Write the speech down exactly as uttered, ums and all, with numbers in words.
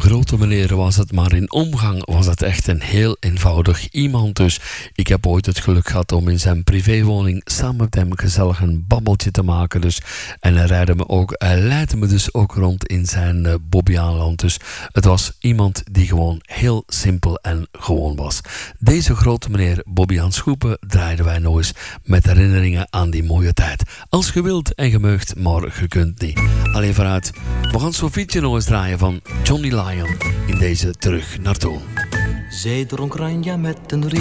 grote meneer was het, maar in omgang was het echt een heel eenvoudig iemand. Dus ik heb ooit het geluk gehad om in zijn privéwoning samen met hem gezellig een babbeltje te maken. Dus. En hij leidde me ook, hij leidde me dus ook rond in zijn uh, Bobbejaanland. Dus het was iemand die gewoon heel simpel en gewoon was. Deze grote meneer Bobbejaan Schoepen draaiden wij nog eens met herinneringen aan die mooie tijd. Als je wilt en je meugt, maar je kunt niet. Alleen vooruit. We gaan Sofietje nog eens draaien van Johnny Lyon in deze Terug naar Toen. Zij dronk Ranja met een